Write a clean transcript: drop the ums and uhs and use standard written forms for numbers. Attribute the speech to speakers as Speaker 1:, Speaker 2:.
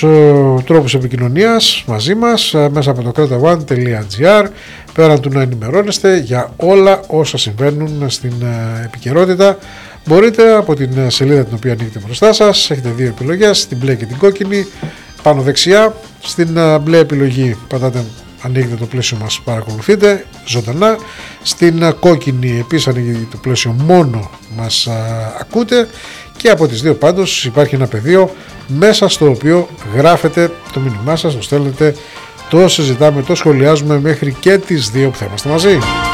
Speaker 1: τρόπους επικοινωνίας μαζί μας μέσα από το cretaone.gr. Πέραν του να ενημερώνεστε για όλα όσα συμβαίνουν στην επικαιρότητα, μπορείτε από την σελίδα την οποία ανοίγετε μπροστά σας, έχετε δύο επιλογές, την μπλε και την κόκκινη. Πάνω δεξιά στην μπλε επιλογή πατάτε, ανοίγετε το πλαίσιο μας, παρακολουθείτε ζωντανά. Στην κόκκινη επίσης ανοίγετε το πλαίσιο, μόνο μας ακούτε. Και από τις δύο πάντως υπάρχει ένα πεδίο μέσα στο οποίο γράφετε το μήνυμά σας, το στέλνετε, το συζητάμε, το σχολιάζουμε μέχρι και τις δύο που θα είμαστε μαζί.